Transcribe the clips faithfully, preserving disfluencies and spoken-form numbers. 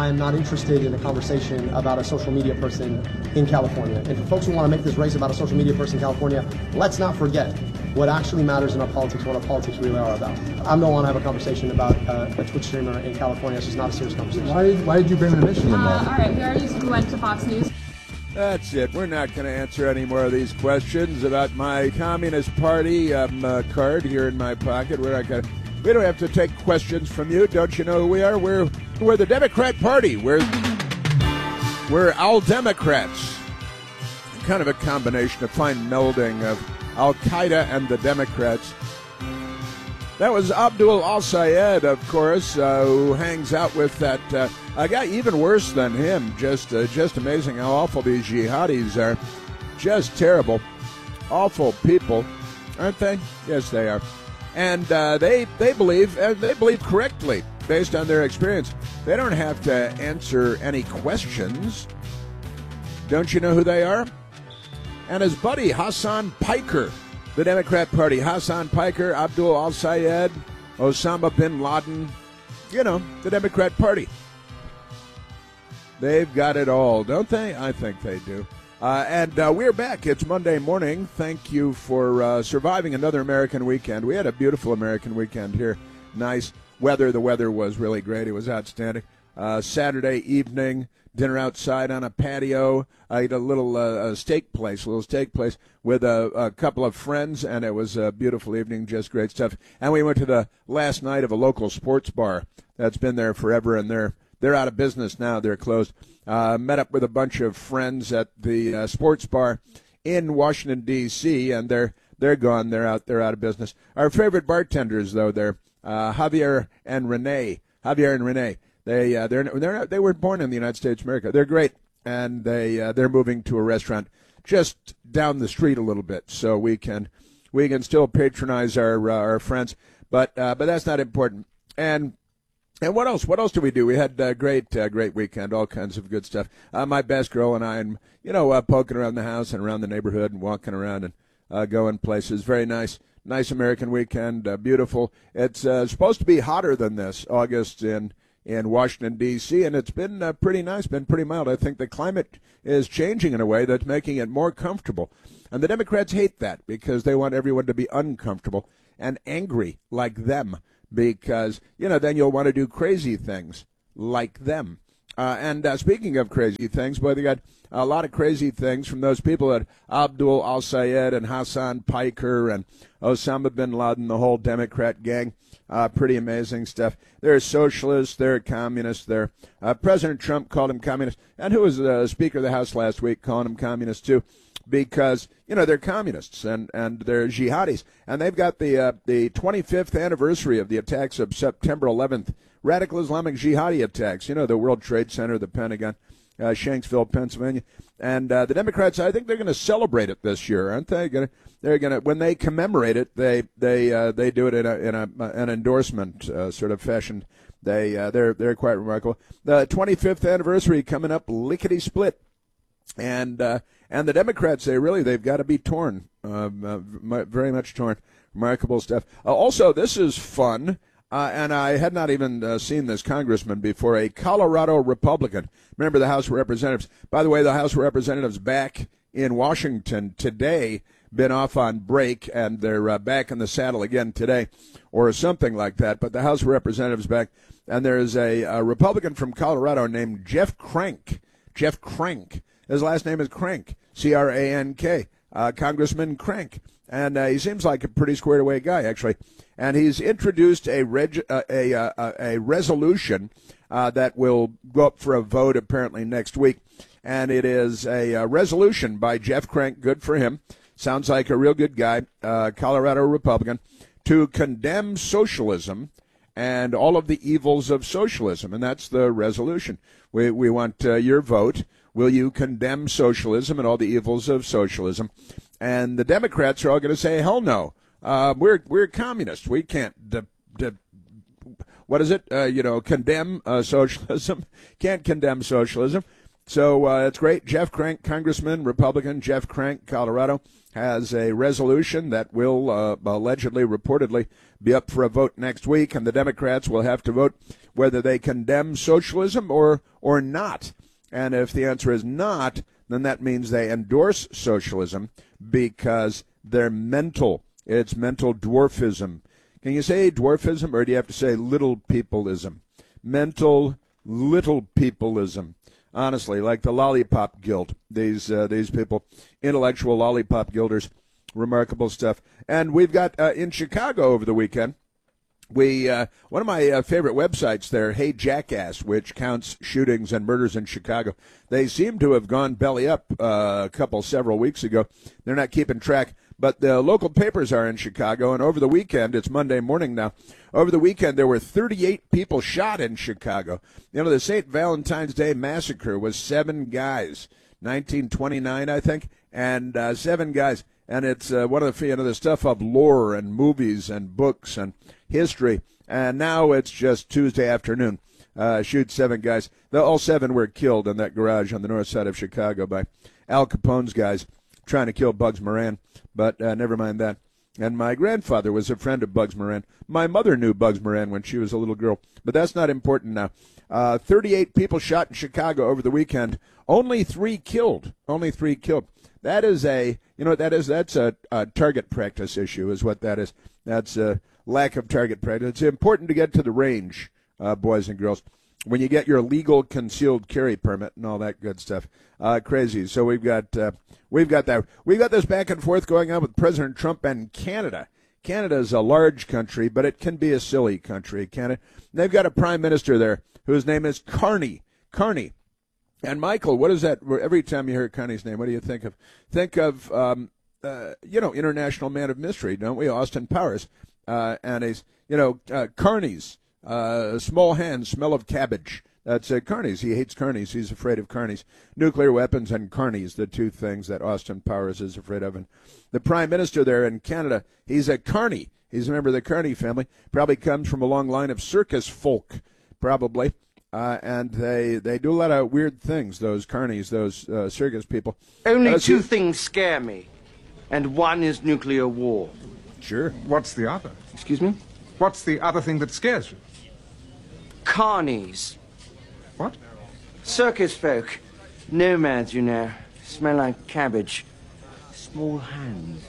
I am not interested in a conversation about a social media person in California. And for folks who want to make this race about a social media person in California, let's not forget what actually matters in our politics, what our politics really are about. I don't want to have a conversation about uh, a Twitch streamer in California. It's just not a serious conversation. Why, why did you bring the mission in uh, All right, we already went to Fox News. That's it. We're not going to answer any more of these questions about my Communist Party um, uh, card here in my pocket. We're not going to. We don't have to take questions from you. Don't you know who we are? We're we're the Democrat Party. We're we're all Democrats. Kind of a combination, a fine melding of Al Qaeda and the Democrats. That was Abdul Al-Sayed, of course, uh, who hangs out with that uh, a guy even worse than him. Just uh, just amazing how awful these jihadis are. Just terrible. Awful people, aren't they? Yes, they are. And uh, they they believe uh, they believe correctly based on their experience. They don't have to answer any questions. Don't you know who they are? And his buddy Hassan Piker, the Democrat Party. Hassan Piker, Abdul Al-Sayed, Osama bin Laden. You know, the Democrat Party. They've got it all, don't they? I think they do. Uh, and uh, we're back. It's Monday morning. Thank you for uh, surviving another American weekend. We had a beautiful American weekend here. Nice weather. The weather was really great. It was outstanding. Uh, Saturday evening, dinner outside on a patio. I ate a little uh, a steak place, a little steak place with a, a couple of friends, and it was a beautiful evening, just great stuff. And we went to the last night of a local sports bar that's been there forever, and they're they're out of business now. They're closed. Uh, met up with a bunch of friends at the uh, sports bar in Washington, D C, and they're they're gone. They're out. They're out of business. Our favorite bartenders, though, they're uh, Javier and Renee. Javier and Renee. They uh, they're they're they were born in the United States of America. They're great, and they uh, they're moving to a restaurant just down the street a little bit, so we can we can still patronize our uh, our friends. But uh, but that's not important. And And what else? What else do we do? We had a great, uh, great weekend, all kinds of good stuff. Uh, my best girl and I, and you know, uh, poking around the house and around the neighborhood and walking around and uh, going places. Very nice, nice American weekend, uh, beautiful. It's uh, supposed to be hotter than this, August in in Washington, D C, and it's been uh, pretty nice, been pretty mild. I think the climate is changing in a way that's making it more comfortable. And the Democrats hate that because they want everyone to be uncomfortable and angry like them. Because, you know, then you'll want to do crazy things like them. Uh, and uh, speaking of crazy things, boy, they got a lot of crazy things from those people at Abdul Al-Sayed and Hassan Piker and Osama bin Laden, the whole Democrat gang. Uh, pretty amazing stuff. They're socialists. They're communists. They're uh, President Trump called them communists. And who was the Speaker of the House last week calling them communists, too? Because, you know, they're communists and, and they're jihadis. And they've got the uh, the twenty-fifth anniversary of the attacks of September eleventh, radical Islamic jihadi attacks. You know, the World Trade Center, the Pentagon, uh, Shanksville, Pennsylvania. And uh, the Democrats, I think they're going to celebrate it this year, aren't they? Gonna, they're going to, when they commemorate it, they they uh, they do it in a in a an endorsement uh, sort of fashion. They uh, they're they're quite remarkable. The twenty-fifth anniversary coming up, lickety split. And uh, and the Democrats, they really, they've got to be torn, uh, uh, very much torn. Remarkable stuff. Uh, also, this is fun, uh, and I had not even uh, seen this congressman before, a Colorado Republican, member of the House of Representatives. By the way, the House of Representatives back in Washington today, been off on break, and they're uh, back in the saddle again today, or something like that. But the House of Representatives back, and there's a, a Republican from Colorado named Jeff Crank. Jeff Crank. His last name is Crank, C R A N K, uh, Congressman Crank. And uh, he seems like a pretty squared-away guy, actually. And he's introduced a reg- uh, a, uh, a resolution uh, that will go up for a vote apparently next week. And it is a, a resolution by Jeff Crank, good for him, sounds like a real good guy, uh, Colorado Republican, to condemn socialism and all of the evils of socialism. And that's the resolution. We, we want uh, your vote. Will you condemn socialism and all the evils of socialism? And the Democrats are all going to say, hell no. Uh, we're we're communists. We can't, de- de- what is it, uh, you know, condemn uh, socialism. Can't condemn socialism. So uh, it's great. Jeff Crank, Congressman, Republican, Jeff Crank, Colorado, has a resolution that will uh, allegedly, reportedly, be up for a vote next week, and the Democrats will have to vote whether they condemn socialism or or not. And if the answer is not, then that means they endorse socialism because they're mental. It's mental dwarfism. Can you say dwarfism, or do you have to say little peopleism? Mental little peopleism. Honestly, like the Lollipop Guild. These uh, these people, intellectual Lollipop Guilders, remarkable stuff. And we've got uh, in Chicago over the weekend, we uh, one of my uh, favorite websites there, Hey Jackass, which counts shootings and murders in Chicago. They seem to have gone belly up uh, a couple, several weeks ago. They're not keeping track. But the local papers are in Chicago, and over the weekend, it's Monday morning now, over the weekend there were thirty-eight people shot in Chicago. You know, the Saint Valentine's Day Massacre was seven guys, nineteen twenty-nine, I think, and uh, seven guys. And it's uh, one of the, you know, the stuff of lore and movies and books and history. And now it's just Tuesday afternoon. Uh, shoot seven guys. The, all seven were killed in that garage on the north side of Chicago by Al Capone's guys trying to kill Bugs Moran. But uh, never mind that. And my grandfather was a friend of Bugs Moran. My mother knew Bugs Moran when she was a little girl. But that's not important now. Uh, thirty-eight people shot in Chicago over the weekend. Only three killed. Only three killed. That is a, you know what that is? That's a, a target practice issue is what that is. That's a lack of target practice. It's important to get to the range, uh, boys and girls, when you get your legal concealed carry permit and all that good stuff. Uh, crazy. So we've got uh, we've got that. We've got this back and forth going on with President Trump and Canada. Canada is a large country, but it can be a silly country, can it? And they've got a prime minister there whose name is Carney. Carney. And Michael, what is that? Every time you hear Carney's name, what do you think of? Think of, um, uh, you know, International Man of Mystery, don't we? Austin Powers. Uh, and he's, you know, uh, Carney's. Uh, small hands, smell of cabbage. That's uh, carnies. He hates carnies. He's afraid of carnies. Nuclear weapons and carnies, the two things that Austin Powers is afraid of. And the prime minister there in Canada, he's a carny. He's a member of the Carney family. Probably comes from a long line of circus folk, probably. Uh, and they they do a lot of weird things, those carnies, those uh, circus people. Only uh, two so, things scare me, and one is nuclear war. Sure. What's the other? Excuse me? What's the other thing that scares you? Carnies. What? Circus folk. Nomads, you know. Smell like cabbage. Small hands.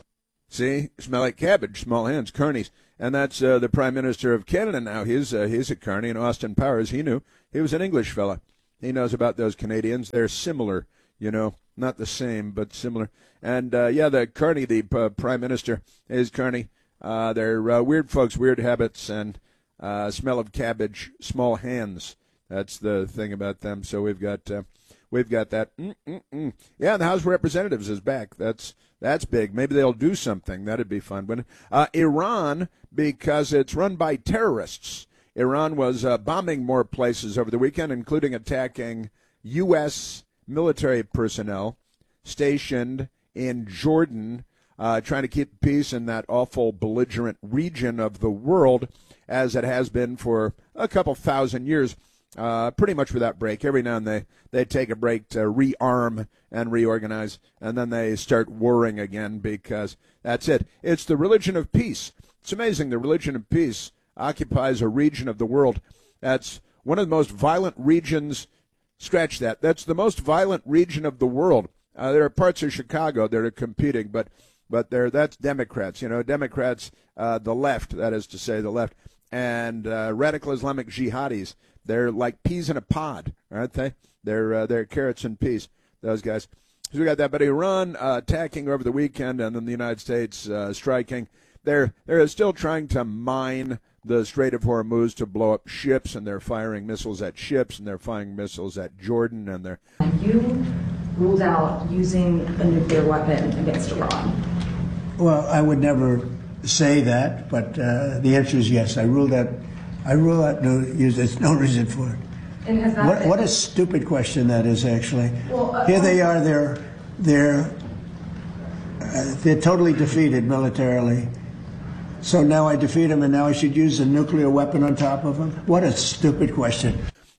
See? Smell like cabbage, small hands, carnies. And that's uh, the Prime Minister of Canada now. He's, uh, he's a carny, and Austin Powers, he knew. He was an English fella. He knows about those Canadians. They're similar, you know. Not the same, but similar. And, uh, yeah, the carny, the uh, Prime Minister is carny. Uh, they're uh, weird folks, weird habits, and uh, smell of cabbage, small hands. That's the thing about them. So we've got uh, we've got that. Mm-mm-mm. Yeah, the House of Representatives is back. That's that's big. Maybe they'll do something. That'd be fun. But uh, Iran, because it's run by terrorists. Iran was uh, bombing more places over the weekend, including attacking U S military personnel stationed in Jordan, uh, trying to keep peace in that awful belligerent region of the world, as it has been for a couple thousand years, uh, pretty much without break. Every now and then they, they take a break to rearm and reorganize, and then they start warring again because that's it. It's the religion of peace. It's amazing. The religion of peace occupies a region of the world that's one of the most violent regions. Scratch that. That's the most violent region of the world. Uh, there are parts of Chicago that are competing, but but they're, that's Democrats. You know, Democrats, uh, the left, that is to say, the left, and uh, radical Islamic jihadis. They're like peas in a pod, aren't they? They're uh, they're carrots and peas. Those guys. So we got that. But Iran uh, attacking over the weekend, and then the United States uh, striking. They're they're still trying to mine the Strait of Hormuz to blow up ships, and they're firing missiles at ships, and they're firing missiles at Jordan, and they're. You ruled out using a nuclear weapon against Iran. Well, I would never say that, but uh, the answer is yes. I ruled out. I rule out no use. There's no reason for it. And has that what, been... what a stupid question that is, actually. Well, uh, Here they are. They're they're uh, they're totally defeated militarily. So now I defeat them, and now I should use a nuclear weapon on top of them? What a stupid question.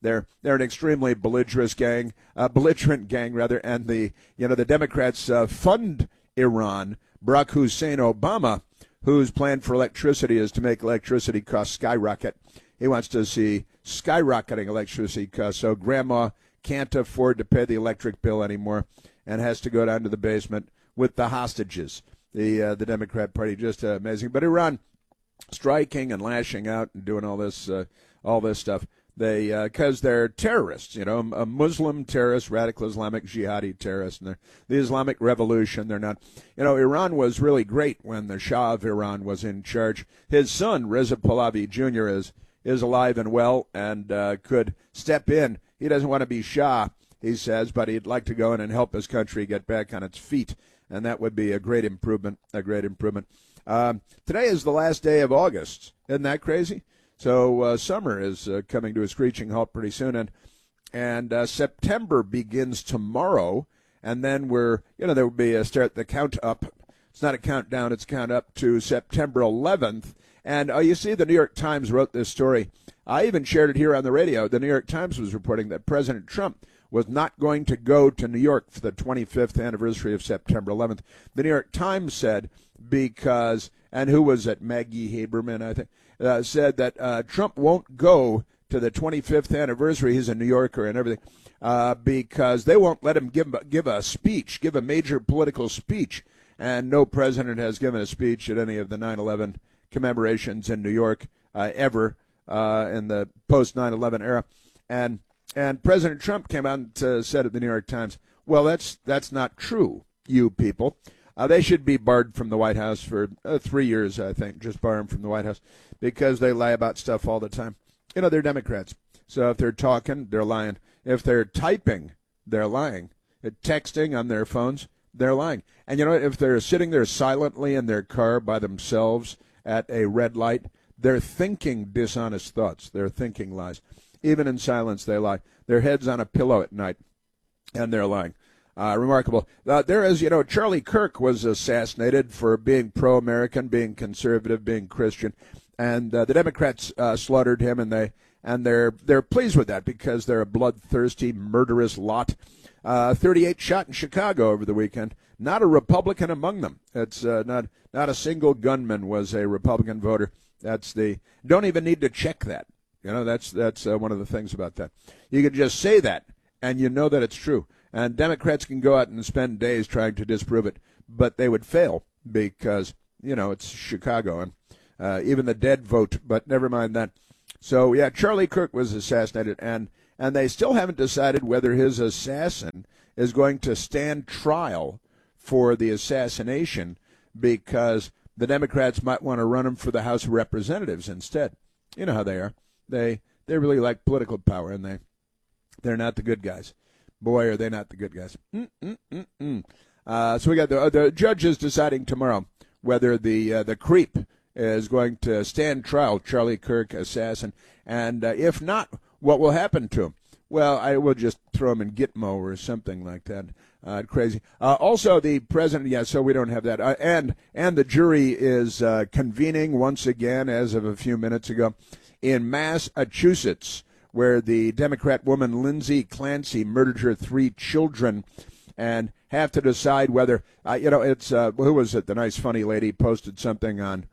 They're they're an extremely belligerent gang, uh, belligerent gang rather, and the you know the Democrats uh, fund Iran. Barack Hussein Obama, whose plan for electricity is to make electricity costs skyrocket. He wants to see skyrocketing electricity costs, so grandma can't afford to pay the electric bill anymore and has to go down to the basement with the hostages. The uh, the Democrat Party, just uh, amazing. But Iran striking and lashing out and doing all this uh, all this stuff. They because uh, they're terrorists, you know, a Muslim terrorist, radical Islamic jihadi terrorists, and they're the Islamic Revolution. They're not, you know, Iran was really great when the Shah of Iran was in charge. His son Reza Pahlavi Junior is is alive and well and uh, could step in. He doesn't want to be Shah, he says, but he'd like to go in and help his country get back on its feet, and that would be a great improvement. A great improvement. Um, today is the last day of August. Isn't that crazy? So uh, summer is uh, coming to a screeching halt pretty soon, and and uh, September begins tomorrow, and then we're, you know, there will be a start the count up. It's not a countdown, it's a count up to September eleventh. And uh, you see, the New York Times wrote this story. I even shared it here on the radio. The New York Times was reporting that President Trump was not going to go to New York for the twenty-fifth anniversary of September eleventh. The New York Times said because, and who was it, Maggie Haberman, I think, uh, said that uh, Trump won't go to the twenty-fifth anniversary. He's a New Yorker and everything, uh, because they won't let him give, give a speech, give a major political speech. And no president has given a speech at any of the nine eleven commemorations in New York uh, ever uh, in the post nine eleven era. And and President Trump came out and uh, said at the New York Times, well, that's that's not true, you people. Uh, they should be barred from the White House for uh, three years, I think, just bar them from the White House, because they lie about stuff all the time. You know, they're Democrats. So if they're talking, they're lying. If they're typing, they're lying. They're texting on their phones, they're lying. And you know what? If they're sitting there silently in their car by themselves at a red light, they're thinking dishonest thoughts. They're thinking lies. Even in silence, they lie. Their head's on a pillow at night, and they're lying. Uh, remarkable. Uh, there is, you know, Charlie Kirk was assassinated for being pro-American, being conservative, being Christian, and uh, the Democrats uh, slaughtered him, and they and they're they're pleased with that because they're a bloodthirsty, murderous lot. Uh, thirty-eight shot in Chicago over the weekend. Not a Republican among them. It's uh, not not a single gunman was a Republican voter. That's the don't even need to check that. You know, that's that's uh, one of the things about that. You can just say that, and you know that it's true. And Democrats can go out and spend days trying to disprove it, but they would fail because, you know, it's Chicago, and uh, even the dead vote, but never mind that. So, yeah, Charlie Kirk was assassinated, and, and they still haven't decided whether his assassin is going to stand trial for the assassination because the Democrats might want to run him for the House of Representatives instead. You know how they are. They they really like political power, and they, they're not the good guys. Boy, are they not the good guys. Mm-mm-mm-mm. Uh, so we got the, the judges deciding tomorrow whether the uh, the creep is going to stand trial, Charlie Kirk, assassin, and uh, if not, what will happen to him? Well, I will just throw him in Gitmo or something like that. Uh, crazy. Uh, also, the president, yeah, so we don't have that. Uh, and and the jury is uh, convening once again, as of a few minutes ago, in Massachusetts, where the Democrat woman Lindsay Clancy murdered her three children, and have to decide whether, uh, you know, it's, uh, who was it, the nice funny lady posted something on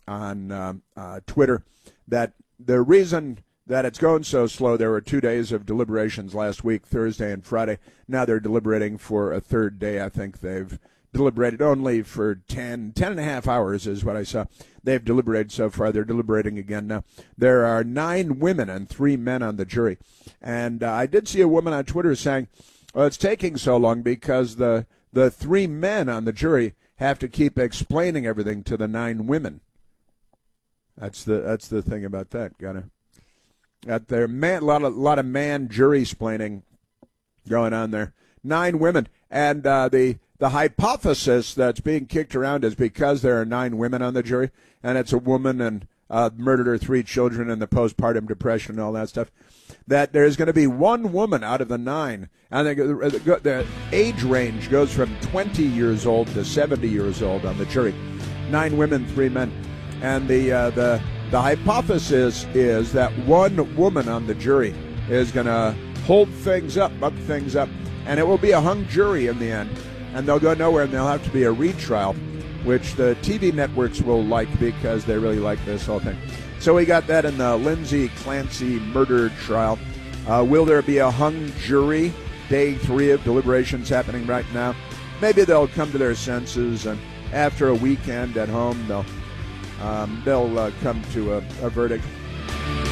on um, uh, Twitter that the reason that it's going so slow, there were two days of deliberations last week, Thursday and Friday. Now they're deliberating for a third day. I think they've deliberated only for ten, ten and a half hours is what I saw. They've deliberated so far. They're deliberating again now. There are nine women and three men on the jury. And uh, I did see a woman on Twitter saying, well, it's taking so long because the the three men on the jury have to keep explaining everything to the nine women. That's the that's the thing about that. Gotta got there man a lot of lot of man jury splaining going on there. Nine women, and uh, the the hypothesis that's being kicked around is because there are nine women on the jury, and it's a woman and uh, murdered her three children and the postpartum depression and all that stuff, that there's going to be one woman out of the nine, and the, the, the age range goes from twenty years old to seventy years old on the jury. Nine women, three men, and the uh, the the hypothesis is that one woman on the jury is going to hold things up, buck things up, and it will be a hung jury in the end. And they'll go nowhere, and there'll have to be a retrial, which the T V networks will like because they really like this whole thing. So we got that in the Lindsay Clancy murder trial. Uh, will there be a hung jury? Day three of deliberations happening right now. Maybe they'll come to their senses, and after a weekend at home, they'll um, they'll uh, come to a, a verdict.